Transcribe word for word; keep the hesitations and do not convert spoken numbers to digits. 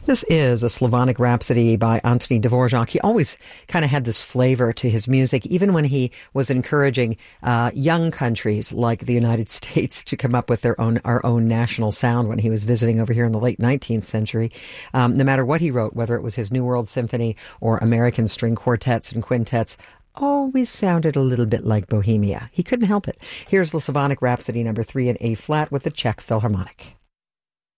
This is a Slavonic Rhapsody by Anthony Dvorak. He always kind of had this flavor to his music, even when he was encouraging uh, young countries like the United States to come up with their own, our own national sound when he was visiting over here in the late nineteenth century. Um, no matter what he wrote, whether it was his New World Symphony or American string quartets and quintets, always sounded a little bit like Bohemia. He couldn't help it. Here's the Slavonic Rhapsody number three in A flat with the Czech Philharmonic.